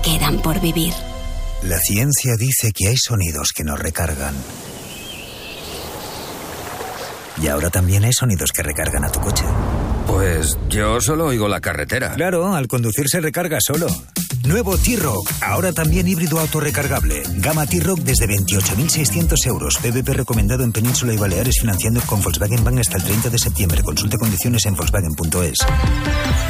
quedan por vivir. La ciencia dice que hay sonidos que nos recargan. Y ahora también hay sonidos que recargan a tu coche. Pues yo solo oigo la carretera. Claro, al conducir se recarga solo. Nuevo T-Roc, ahora también híbrido autorrecargable. Gama T-Roc desde 28.600 euros. PVP recomendado en Península y Baleares, financiando con Volkswagen Bank hasta el 30 de septiembre. Consulte condiciones en Volkswagen.es.